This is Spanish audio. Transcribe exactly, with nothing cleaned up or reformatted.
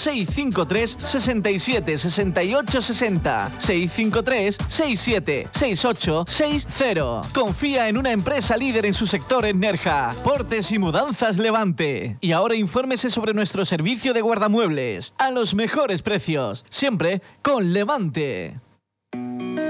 seis cinco tres, seis siete, seis ocho seis cero. seis cinco tres, seis siete, seis ocho seis cero. Confía en una empresa líder en su sector en Nerja. Portes y Mudanzas Levante. Y ahora infórmese sobre nuestro servicio de guardamuebles. A los mejores precios. Siempre con Levante.